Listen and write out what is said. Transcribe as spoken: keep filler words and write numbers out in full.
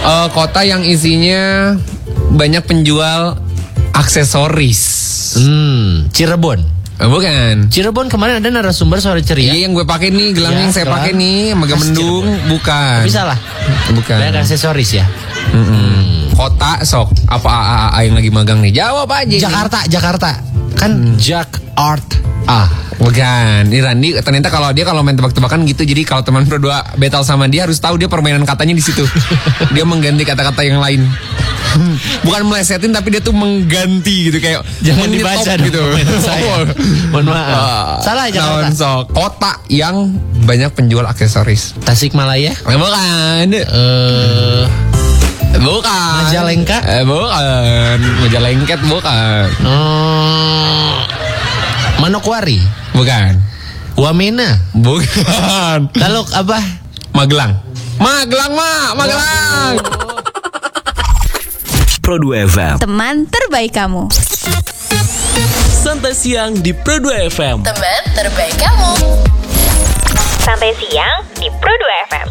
uh, kota yang isinya banyak penjual aksesoris. Hmm, Cirebon. Oh, bukan. Cirebon kemarin ada narasumber suara ceria. Iya yang gue pakai nih, gelang Ya, yang saya gelang pakai nih, Megamendung, bukan. Tapi salah. Bukan. Ada aksesoris ya. Mm-mm. Kota sok apa A A A yang lagi magang nih? Jawab aja. Jakarta, Jakarta. Kan Jak Art. Ah, bukan. Ini Randi ternyata kalau dia kalau main tebak-tebakan gitu. Jadi kalau teman berdua battle sama dia harus tahu dia permainan katanya di situ. Dia mengganti kata-kata yang lain. Bukan melesetin tapi dia tuh mengganti gitu kayak jangan menyetop dibaca dong gitu. saya. Mohon maaf. Uh, Salah Jakarta. Naon sok. Kota yang banyak penjual aksesoris. Tasikmalaya. Eh, bukan. Eh, Bukan. Majalengka? Eh, bukan. Majalengket bukan. hmm, Manokwari. Bukan. Wamena. Bukan. Lalu apa? Magelang. Magelang, Mak. Magelang. Pro dua F M. Teman terbaik kamu. Santai siang di Pro dua F M. Teman terbaik kamu. Santai siang